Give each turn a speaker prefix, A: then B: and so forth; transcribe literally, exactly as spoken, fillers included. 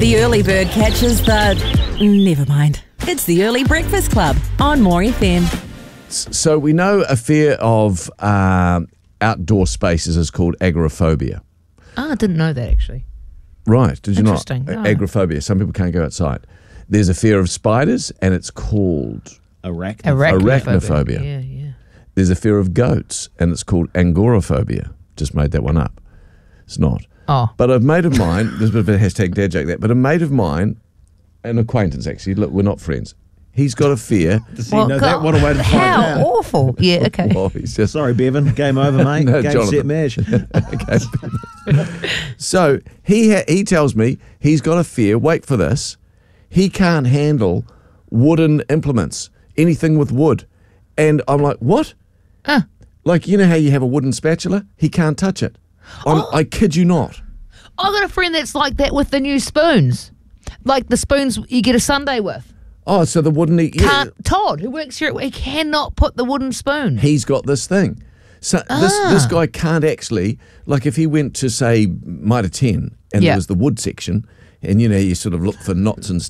A: The early bird catches the... Never mind. It's the Early Breakfast Club on More F M.
B: So we know a fear of um, outdoor spaces is called agoraphobia.
C: Oh, I didn't know that actually.
B: Right, did you not?
C: Interesting. No.
B: Agoraphobia. Some people can't go outside. There's a fear of spiders, and it's called
D: Arachnophobia.
B: arachnophobia.
C: Yeah, yeah.
B: There's a fear of goats, and it's called angoraphobia. Just made that one up. It's not.
C: Oh.
B: But a mate of mine, there's a bit of a hashtag dad joke there, but a mate of mine, an acquaintance actually, look, we're not friends. He's got a fear.
D: Does he know that? What a way to find
C: How
D: out.
C: awful. Yeah, okay.
B: Well, he's just
D: Sorry, Bevan. Game over, mate.
B: No,
D: Game,
B: Jonathan.
D: set, mash.
B: Okay. So he ha- he tells me he's got a fear. Wait for this. He can't handle wooden implements, anything with wood, and I'm like, what?
C: Uh.
B: Like, you know how you have a wooden spatula? He can't touch it. I'm,
C: Oh.
B: I kid you not.
C: I've got a friend that's like that with the new spoons. Like the spoons you get a sundae with.
B: Oh, so the wooden. Yeah,
C: Can't Todd, who works here, he cannot put the wooden spoon.
B: he's got this thing. So this
C: Ah.
B: this guy can't actually, like, if he went to say Mitre ten and
C: Yeah.
B: there was the wood section, and you know you sort of look for knots and stuff.